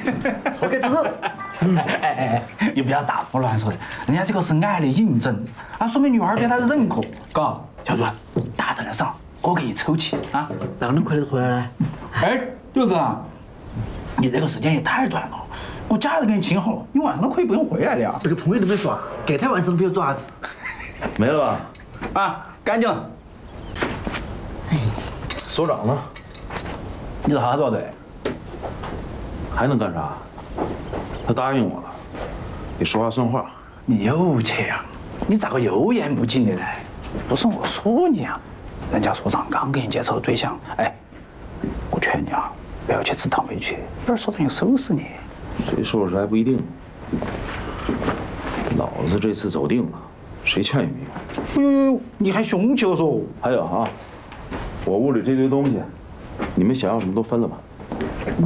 错给主任。 哎，你不要大胡乱说的，人家这个是癌的引诊啊，说明女孩对他的认可，嘎，小主任，大胆的上，我给你抽起啊！ 哪能快点回来呢？ 哎，就是啊，你这个时间也太短了，我假都给你请好了，你晚上都可以不用回来的呀。 这个朋友都没说，隔天晚上都不要做啥子。 没了吧？ 啊，干净。 首长呢？ 你是啥子的？ 还能干啥？他答应我了，得说话算话。 你有钱呀？你咋个又言不尽的呢？不是我说你啊，人家所长刚给你介绍的对象，哎，我劝你啊，不要去吃糖梅去，一会儿所长又收拾你。 谁收拾还不一定。老子这次走定了，谁劝也没用。 哎呦，你还凶起了说？ 还有啊，我屋里这堆东西，你们想要什么都分了吧。